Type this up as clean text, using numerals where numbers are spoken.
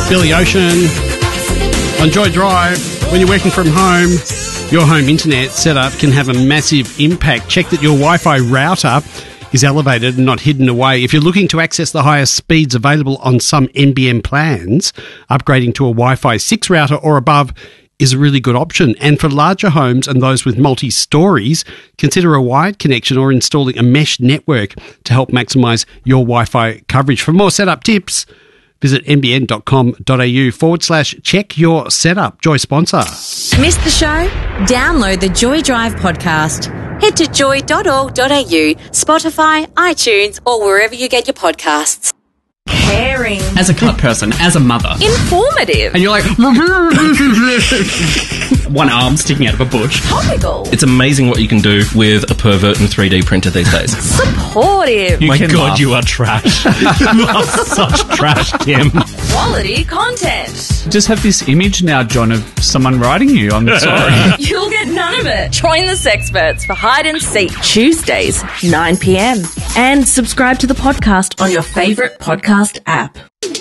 Billy Ocean on Joy Drive. When you're working from home, your home internet setup can have a massive impact. Check that your Wi-Fi router is elevated and not hidden away. If you're looking to access the highest speeds available on some NBN plans, upgrading to a Wi-Fi 6 router or above is a really good option. And for larger homes and those with multi-stories, consider a wired connection or installing a mesh network to help maximise your Wi-Fi coverage. For more setup tips, visit nbn.com.au/check your setup. Joy sponsor. Missed the show? Download the Joy Drive podcast. Head to joy.org.au, Spotify, iTunes, or wherever you get your podcasts. Caring. As a cut person, as a mother. Informative. And you're like, one arm sticking out of a bush. Topical. It's amazing what you can do with a pervert and 3D printer these days. Supportive. My God, you are trash. You are such trash, Kim. Quality content. Just have this image now, John, of someone writing you. I'm sorry. You'll get none of it. Join the Sexperts for Hide and Seek Tuesdays, 9 p.m. And subscribe to the podcast on your favourite podcast app.